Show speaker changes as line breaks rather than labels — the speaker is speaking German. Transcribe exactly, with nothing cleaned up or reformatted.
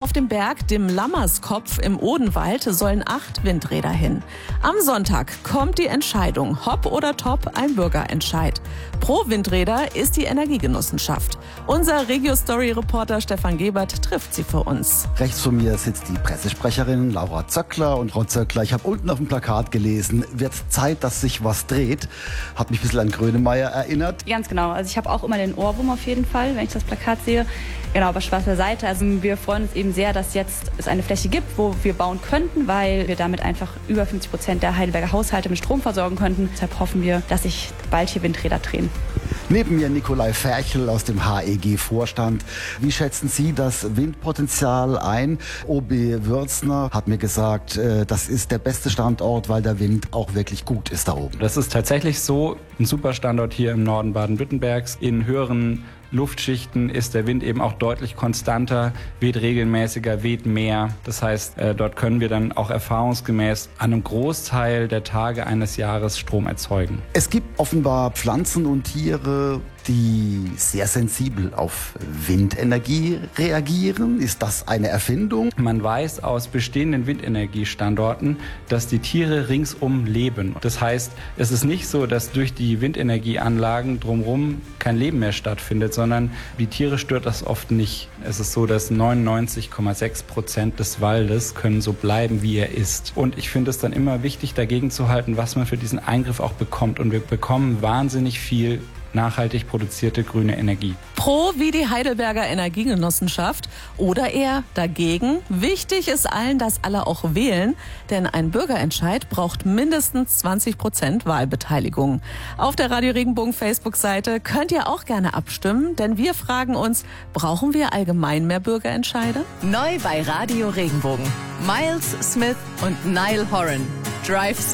auf dem Berg, dem Lammerskopf im Odenwald, sollen acht Windräder hin. Am Sonntag kommt die Entscheidung, hopp oder top, ein Bürgerentscheid. Pro Windräder ist die Energiegenossenschaft. Unser Regio-Story-Reporter Stefan Gebert trifft sie für uns.
Rechts von mir sitzt die Pressesprecherin Laura Zöckler. Und Frau Zöckler, ich habe unten auf dem Plakat gelesen, wird Zeit, dass sich was dreht. Hat mich ein bisschen an Grönemeyer erinnert.
Ganz genau. Also ich habe auch immer den Ohrwurm auf jeden Fall, wenn ich das Plakat sehe. Genau, bei schwarzer Seite. Also wir freuen uns eben sehr, dass jetzt es eine Fläche gibt, wo wir bauen könnten, weil wir damit einfach über fünfzig Prozent der Heidelberger Haushalte mit Strom versorgen könnten. Deshalb hoffen wir, dass sich bald hier Windräder drehen.
Neben mir Nikolai Ferchel aus dem H E G-Vorstand. Wie schätzen Sie das Windpotenzial ein? O B Würzner hat mir gesagt, das ist der beste Standort, weil der Wind auch wirklich gut ist da oben.
Das ist tatsächlich so. Ein super Standort hier im Norden Baden-Württembergs. In höheren Luftschichten ist der Wind eben auch deutlich konstanter, weht regelmäßiger, weht mehr. Das heißt, äh, dort können wir dann auch erfahrungsgemäß an einem Großteil der Tage eines Jahres Strom erzeugen.
Es gibt offenbar Pflanzen und Tiere, die sehr sensibel auf Windenergie reagieren. Ist das eine Erfindung?
Man weiß aus bestehenden Windenergiestandorten, dass die Tiere ringsum leben. Das heißt, es ist nicht so, dass durch die Windenergieanlagen drumherum kein Leben mehr stattfindet, sondern die Tiere stört das oft nicht. Es ist so, dass neunundneunzig Komma sechs Prozent des Waldes können so bleiben, wie er ist. Und ich finde es dann immer wichtig, dagegen zu halten, was man für diesen Eingriff auch bekommt. Und wir bekommen wahnsinnig viel nachhaltig produzierte grüne Energie.
Pro wie die Heidelberger Energiegenossenschaft oder eher dagegen? Wichtig ist allen, dass alle auch wählen, denn ein Bürgerentscheid braucht mindestens zwanzig Prozent Wahlbeteiligung. Auf der Radio Regenbogen Facebook-Seite könnt ihr auch gerne abstimmen, denn wir fragen uns, brauchen wir allgemein mehr Bürgerentscheide?
Neu bei Radio Regenbogen. Miles Smith und Niall Horan. Drive